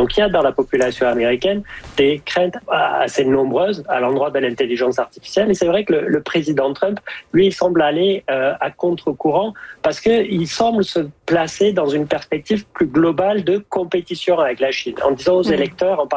Donc il y a dans la population américaine des craintes assez nombreuses à l'endroit de l'intelligence artificielle. Et c'est vrai que le président Trump, lui, il semble aller à contre-courant parce qu'il semble se placer dans une perspective plus globale de compétition avec la Chine, en disant aux électeurs, en